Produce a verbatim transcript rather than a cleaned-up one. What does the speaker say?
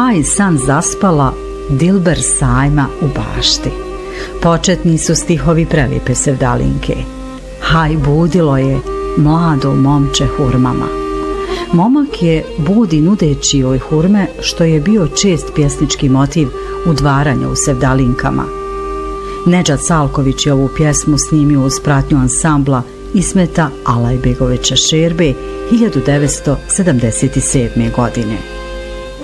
Haj san zaspala, Dilber sajma u bašti. Početni su stihovi prelijepe Sevdalinke. Haj budilo je mlado momče hurmama. Momak je budi nudeći joj hurme, što je bio čest pjesnički motiv udvaranja u Sevdalinkama. Nedžad Salković je ovu pjesmu snimio uz pratnju ansambla Ismeta Alajbegovića Šerbe hiljadu devetsto sedamdeset sedme. godine.